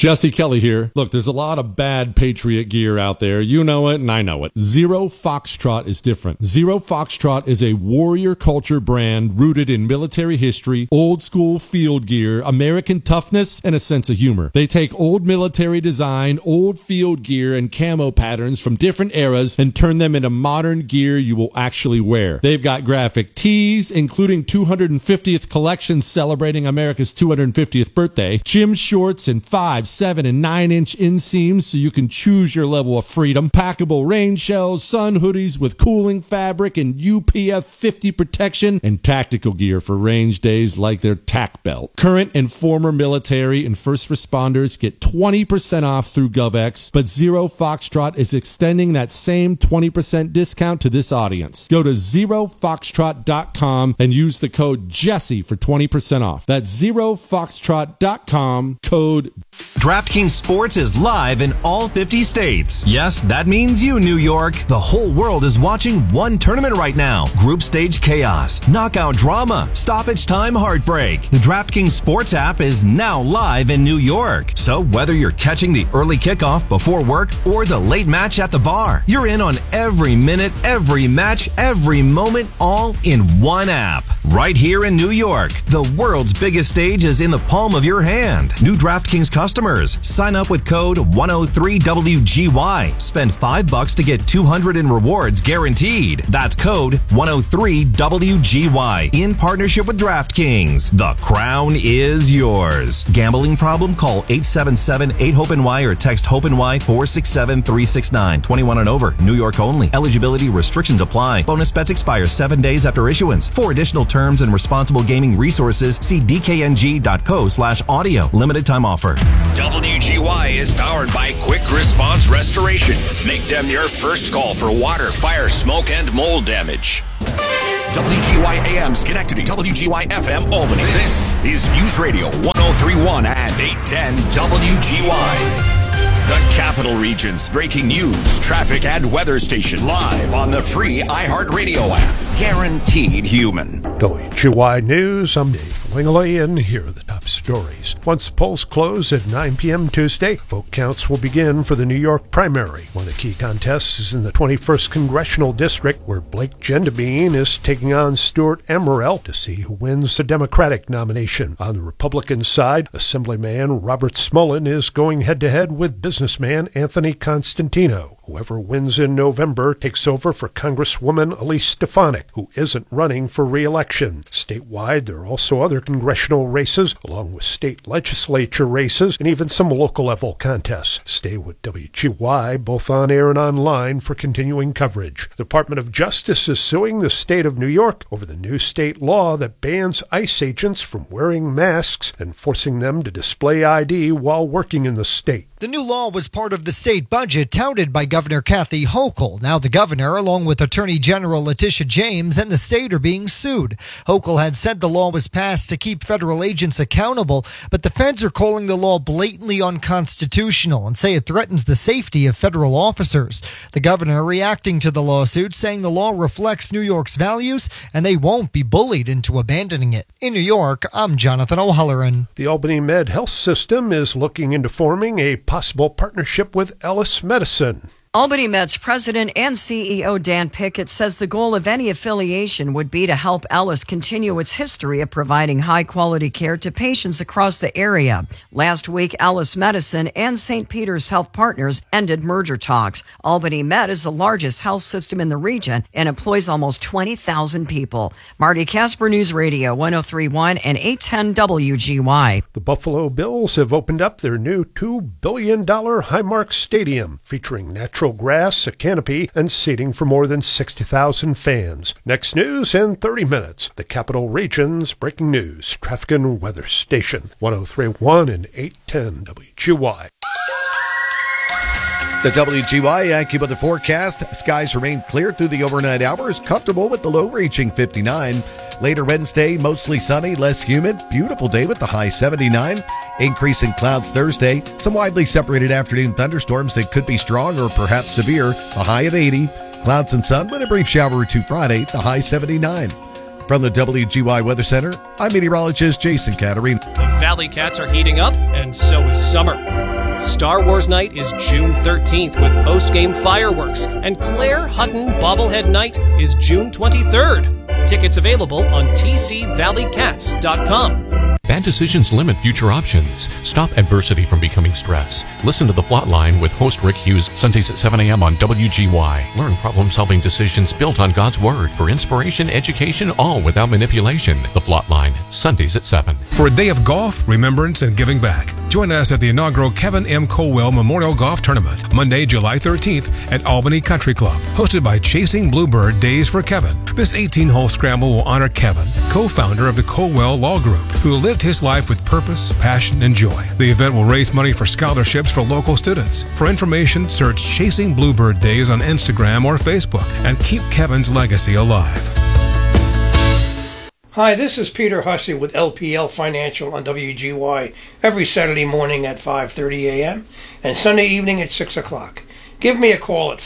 Jesse Kelly here. Look, there's a lot of bad Patriot gear out there. You know it and I know it. Zero Foxtrot is different. Zero Foxtrot is a warrior culture brand rooted in military history, old school field gear, American toughness, and a sense of humor. They take old military design, old field gear, and camo patterns from different eras and turn them into modern gear you will actually wear. They've got graphic tees, including 250th collections celebrating America's 250th birthday, gym shorts, and 5, 7, and 9-inch inseams so you can choose your level of freedom, packable rain shells, sun hoodies with cooling fabric and UPF 50 protection, and tactical gear for range days like their TAC belt. Current and former military and first responders get 20% off through GovX, but Zero Foxtrot is extending that same 20% discount to this audience. Go to zerofoxtrot.com and use the code Jesse for 20% off. That's zerofoxtrot.com, code DraftKings Sports is live in all 50 states. Yes, that means you, New York. The whole world is watching one tournament right now. Group stage chaos, knockout drama, stoppage time heartbreak. The DraftKings Sports app is now live in New York. So whether you're catching the early kickoff before work or the late match at the bar, you're in on every minute, every match, every moment, all in one app. Right here in New York, the world's biggest stage is in the palm of your hand. New DraftKings customers, sign up with code 103WGY. Spend $5 to get 200 in rewards guaranteed. That's code 103WGY in partnership with DraftKings. The crown is yours. Gambling problem? Call 877-8-HOPE-NY or text HOPE-NY 467-369. 21 and over. New York only. Eligibility restrictions apply. Bonus bets expire 7 days after issuance. For additional terms and responsible gaming resources, see dkng.co/audio. Limited time offer. WGY is powered by Quick Response Restoration. Make them your first call for water, fire, smoke, and mold damage. WGY AM Schenectady, WGY FM Albany. This is News Radio 1031 and 810 WGY. The Capital Region's breaking news, traffic, and weather station live on the free iHeartRadio app. Guaranteed human. WGY News, I'm Dave Wingley, and here are the top stories. Once the polls close at 9 p.m. Tuesday, vote counts will begin for the New York primary. One of the key contests is in the 21st Congressional District, where Blake Gendabine is taking on Stuart Emmerell to see who wins the Democratic nomination. On the Republican side, Assemblyman Robert Smullen is going head-to-head with businessman Anthony Constantino. Whoever wins in November takes over for Congresswoman Elise Stefanik, who isn't running for re-election. Statewide, there are also other congressional races, along with state legislature races, and even some local-level contests. Stay with WGY, both on air and online, for continuing coverage. The Department of Justice is suing the state of New York over the new state law that bans ICE agents from wearing masks and forcing them to display ID while working in the state. The new law was part of the state budget touted by Governor Kathy Hochul. Now the governor, along with Attorney General Letitia James, and the state are being sued. Hochul had said the law was passed to keep federal agents accountable, but the feds are calling the law blatantly unconstitutional and say it threatens the safety of federal officers. The governor reacting to the lawsuit, saying the law reflects New York's values and they won't be bullied into abandoning it. In New York, I'm Jonathan O'Halloran. The Albany Med Health System is looking into forming a possible partnership with Ellis Medicine. Albany Med's president and CEO Dan Pickett says the goal of any affiliation would be to help Ellis continue its history of providing high-quality care to patients across the area. Last week, Ellis Medicine and St. Peter's Health Partners ended merger talks. Albany Med is the largest health system in the region and employs almost 20,000 people. Marty Casper, News Radio 1031 and 810 WGY. The Buffalo Bills have opened up their new $2 billion Highmark Stadium, featuring natural grass, a canopy, and seating for more than 60,000 fans. Next news in 30 minutes. The Capital Region's breaking news, traffic and weather station, 1031 and 810 WGY. The WGY AccuWeather forecast. Skies remain clear through the overnight hours, comfortable with the low reaching 59. Later Wednesday, mostly sunny, less humid. Beautiful day with the high 79. Increase in clouds Thursday. Some widely separated afternoon thunderstorms that could be strong or perhaps severe. A high of 80. Clouds and sun with a brief shower or two Friday. The high 79. From the WGY Weather Center, I'm meteorologist Jason Caterina. The Valley Cats are heating up, and so is summer. Star Wars Night is June 13th with post-game fireworks, and Claire Hutton Bobblehead Night is June 23rd. Tickets available on tcvalleycats.com. Bad decisions limit future options. Stop adversity from becoming stress. Listen to The Flot Line with host Rick Hughes, Sundays at 7 a.m. on WGY. Learn problem-solving decisions built on God's Word for inspiration, education, all without manipulation. The Flot Line, Sundays at 7. For a day of golf, remembrance, and giving back, join us at the inaugural Kevin M. Colwell Memorial Golf Tournament, Monday, July 13th at Albany Country Club, hosted by Chasing Bluebird Days for Kevin. This 18-hole scramble will honor Kevin, co-founder of the Colwell Law Group, who lived his life with purpose, passion, and joy. The event will raise money for scholarships for local students. For information, search Chasing Bluebird Days on Instagram or Facebook and keep Kevin's legacy alive. Hi, this is Peter Hussey with LPL Financial on WGY every Saturday morning at 5:30 a.m. and Sunday evening at 6 o'clock. Give me a call at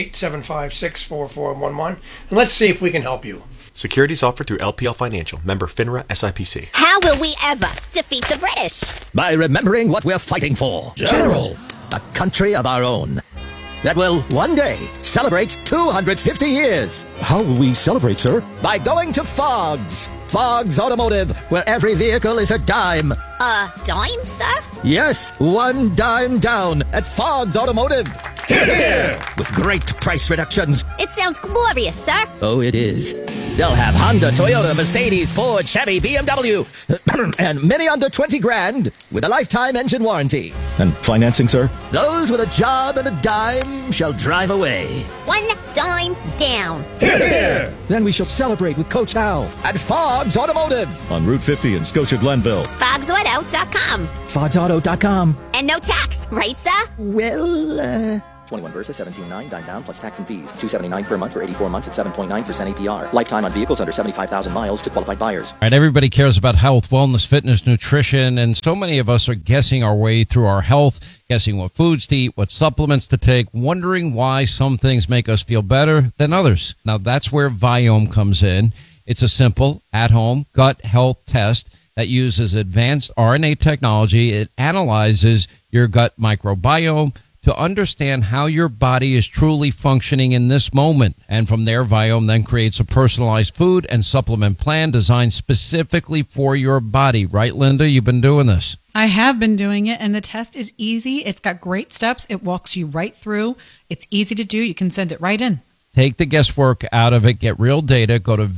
518-756-4411 and let's see if we can help you. Securities offered through LPL Financial, member FINRA SIPC. How will we ever defeat the British? By remembering what we're fighting for. General. A country of our own that will one day celebrate 250 years. How will we celebrate, sir? By going to Fogg's. Fogg's Automotive, where every vehicle is a dime. A dime, sir? Yes, one dime down at Fogg's Automotive. Hear, hear. With great price reductions. It sounds glorious, sir. Oh, it is. They'll have Honda, Toyota, Mercedes, Ford, Chevy, BMW, and many under 20 grand with a lifetime engine warranty. And financing, sir? Those with a job and a dime shall drive away. One dime down. Hear, hear. Then we shall celebrate with Coach Hal at Fogg's Automotive. On Route 50 in Scotia Glenville. FoggsAuto.com. FoggsAuto.com. And no tax, right, sir? Well, 21 Versa, 17.9, dime down, plus tax and fees. $279 per month for 84 months at 7.9% APR. Lifetime on vehicles under 75,000 miles to qualified buyers. All right, everybody cares about health, wellness, fitness, nutrition, and so many of us are guessing our way through our health, guessing what foods to eat, what supplements to take, wondering why some things make us feel better than others. Now, that's where Viome comes in. It's a simple, at-home gut health test that uses advanced RNA technology. It analyzes your gut microbiome to understand how your body is truly functioning in this moment. And from there, Viome then creates a personalized food and supplement plan designed specifically for your body. Right, Linda? You've been doing this. I have been doing it, and the test is easy. It's got great steps. It walks you right through. It's easy to do. You can send it right in. Take the guesswork out of it. Get real data. Go to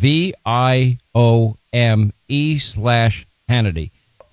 VIOME/Hannity.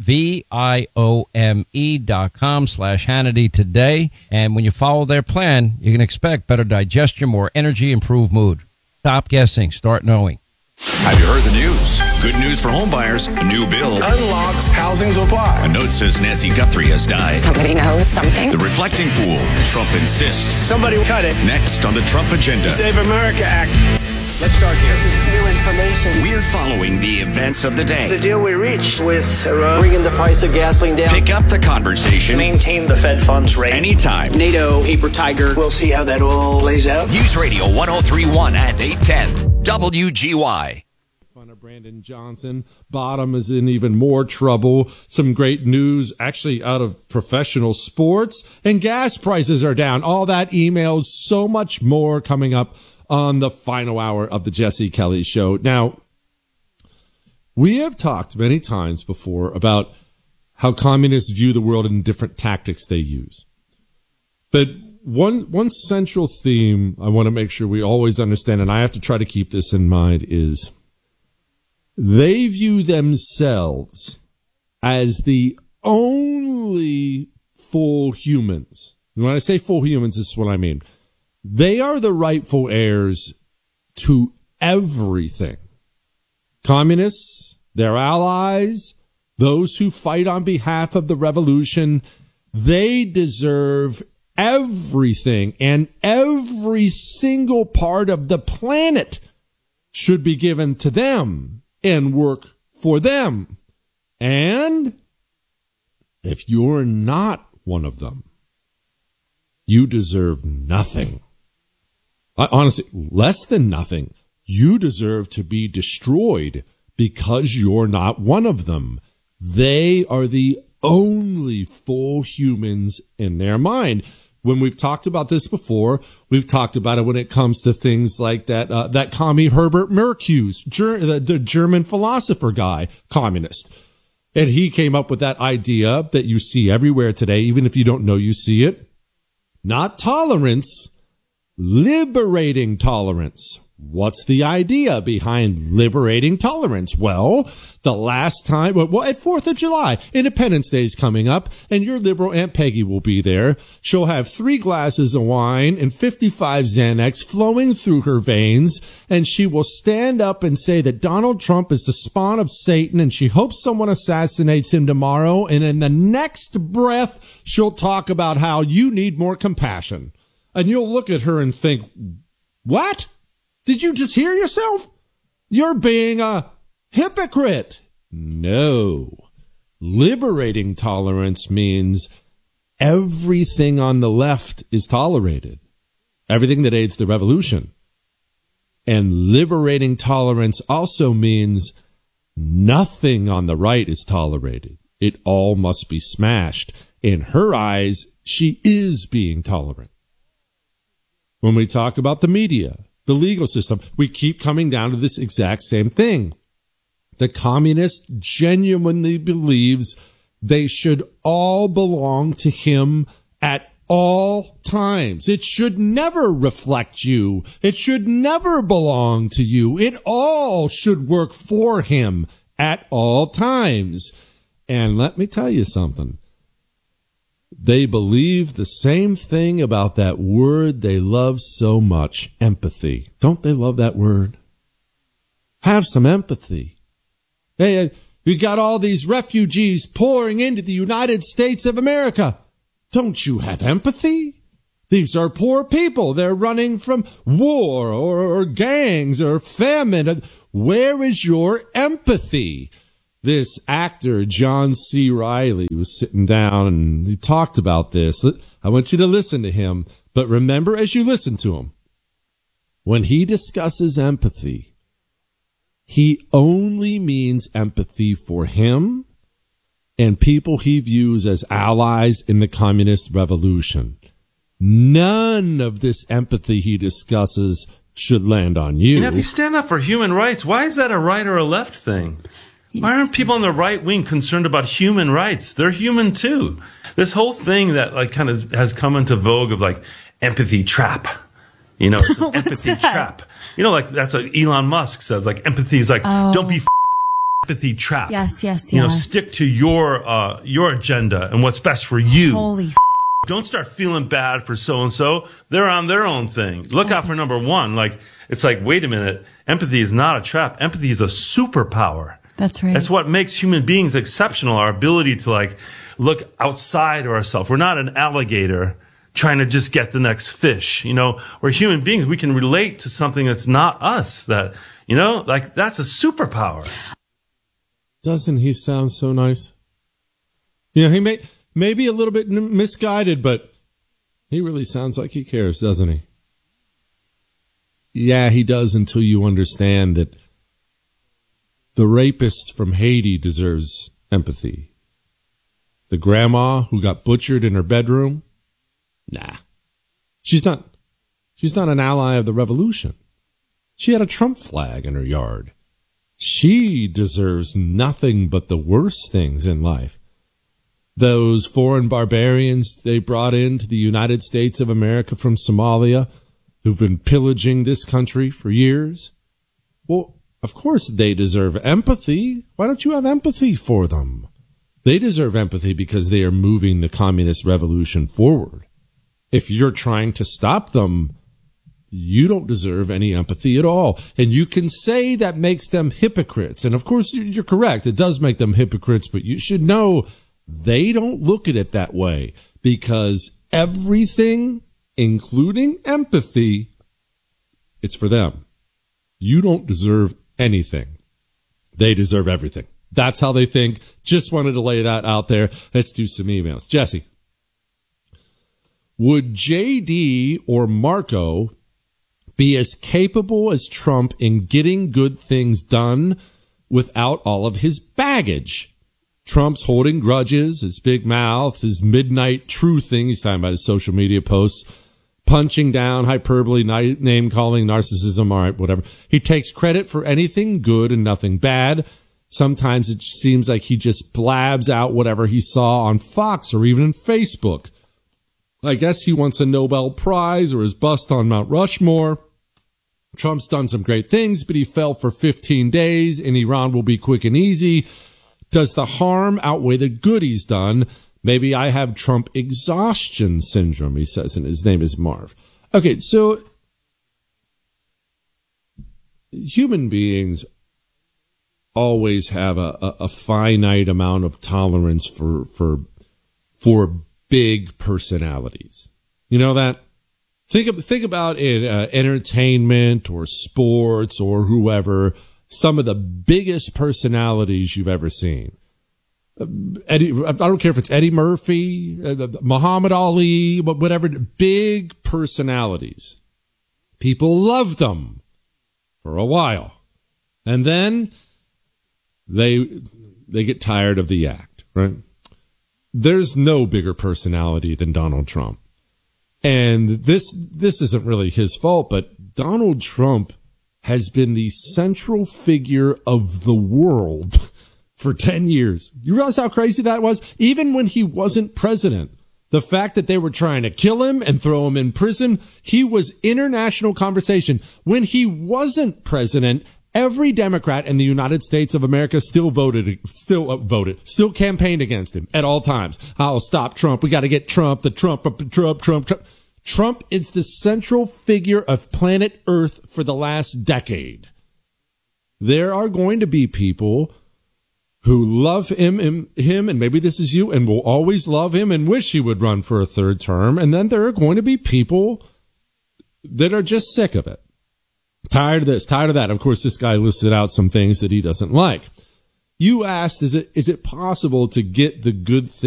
VIOME.com/Hannity today. And when you follow their plan, you can expect better digestion, more energy, improved mood. Stop guessing. Start knowing. Have you heard the news? Good news for home buyers. A new bill unlocks housing supply. A note says Nancy Guthrie has died. Somebody knows something. The reflecting pool. Trump insists. Somebody cut it. Next on the Trump agenda. Save America Act. Let's start here. New information. We're following the events of the day. The deal we reached with Iran. Bringing the price of gasoline down. Pick up the conversation. Maintain the Fed funds rate. Anytime. NATO, paper tiger. We'll see how that all lays out. News Radio 103.1 and 810. WGY. Brandon Johnson. Bottom is in even more trouble. Some great news actually out of professional sports. And gas prices are down. All that, emails, so much more coming up on the final hour of the Jesse Kelly Show. Now, we have talked many times before about how communists view the world and different tactics they use. But one central theme I want to make sure we always understand, and I have to try to keep this in mind, is they view themselves as the only full humans. When I say full humans, this is what I mean. They are the rightful heirs to everything. Communists, their allies, those who fight on behalf of the revolution, they deserve everything, and every single part of the planet should be given to them and work for them. And if you're not one of them, you deserve nothing. Honestly, less than nothing. You deserve to be destroyed because you're not one of them. They are the only full humans in their mind. When we've talked about this before, we've talked about it when it comes to things like that commie Herbert Marcuse, the German philosopher guy, communist. And he came up with that idea that you see everywhere today, even if you don't know you see it. Not tolerance, liberating tolerance. What's the idea behind liberating tolerance? Well, the last time, at 4th of July, Independence Day is coming up, and your liberal Aunt Peggy will be there. She'll have 3 glasses of wine and 55 Xanax flowing through her veins, and she will stand up and say that Donald Trump is the spawn of Satan, and she hopes someone assassinates him tomorrow, and in the next breath, she'll talk about how you need more compassion. And you'll look at her and think, what? Did you just hear yourself? You're being a hypocrite. No. Liberating tolerance means everything on the left is tolerated. Everything that aids the revolution. And liberating tolerance also means nothing on the right is tolerated. It all must be smashed. In her eyes, she is being tolerant. When we talk about the media, the legal system, we keep coming down to this exact same thing. The communist genuinely believes they should all belong to him at all times. It should never reflect you. It should never belong to you. It all should work for him at all times. And let me tell you something. They believe the same thing about that word they love so much, empathy. Don't they love that word? Have some empathy. Hey, you got all these refugees pouring into the United States of America. Don't you have empathy? These are poor people. They're running from war or gangs or famine. Where is your empathy? This actor, John C. Reilly, was sitting down and he talked about this. I want you to listen to him, but remember as you listen to him, when he discusses empathy, he only means empathy for him and people he views as allies in the communist revolution. None of this empathy he discusses should land on you. You know, if you stand up for human rights, why is that a right or a left thing? Why aren't people on the right wing concerned about human rights? They're human too. This whole thing that like kind of has come into vogue of like empathy trap. You know, it's an empathy trap. You know, like that's what Elon Musk says. Like empathy is like, don't be empathy trap. Yes. You know, stick to your agenda and what's best for you. Holy Don't start feeling bad for so-and-so. They're on their own thing. Look out for number one. Like, it's like, wait a minute. Empathy is not a trap. Empathy is a superpower. That's right. That's what makes human beings exceptional. Our ability to like look outside of ourselves. We're not an alligator trying to just get the next fish. You know, we're human beings. We can relate to something that's not us. That, you know, like that's a superpower. Doesn't he sound so nice? You know, he may be a little bit misguided, but he really sounds like he cares, doesn't he? Yeah, he does, until you understand that the rapist from Haiti deserves empathy. The grandma who got butchered in her bedroom? Nah. She's not an ally of the revolution. She had a Trump flag in her yard. She deserves nothing but the worst things in life. Those foreign barbarians they brought into the United States of America from Somalia, who've been pillaging this country for years. Well, of course they deserve empathy. Why don't you have empathy for them? They deserve empathy because they are moving the communist revolution forward. If you're trying to stop them, you don't deserve any empathy at all. And you can say that makes them hypocrites. And of course, you're correct. It does make them hypocrites, but you should know they don't look at it that way, because everything, including empathy, it's for them. You don't deserve anything. They deserve everything. That's how they think. Just wanted to lay that out there. Let's do some emails. Jesse, would JD or Marco be as capable as Trump in getting good things done without all of his baggage? Trump's holding grudges, his big mouth, his midnight truthing. He's talking about his social media posts, punching down, hyperbole, name calling, narcissism, all right, whatever. He takes credit for anything good and nothing bad. Sometimes it seems like he just blabs out whatever he saw on Fox or even in Facebook. I guess he wants a Nobel Prize or his bust on Mount Rushmore. Trump's done some great things, but he fell for 15 days and Iran will be quick and easy. Does the harm outweigh the good he's done? Maybe I have Trump exhaustion syndrome, he says, and his name is Marv. Okay, so human beings always have a finite amount of tolerance for big personalities. You know that? Think about in entertainment or sports or whoever, some of the biggest personalities you've ever seen. Eddie, I don't care if it's Eddie Murphy, Muhammad Ali, whatever, big personalities. People love them for a while. And then they get tired of the act, right? There's no bigger personality than Donald Trump. And this isn't really his fault, but Donald Trump has been the central figure of the world for 10 years. You realize how crazy that was? Even when he wasn't president, the fact that they were trying to kill him and throw him in prison, he was international conversation. When he wasn't president, every Democrat in the United States of America still campaigned against him at all times. I'll stop Trump. We got to get Trump, Trump. Trump is the central figure of planet Earth for the last decade. There are going to be people who love him, and maybe this is you, and will always love him and wish he would run for a third term. And then there are going to be people that are just sick of it. Tired of this, tired of that. Of course, this guy listed out some things that he doesn't like. You asked, is it possible to get the good thing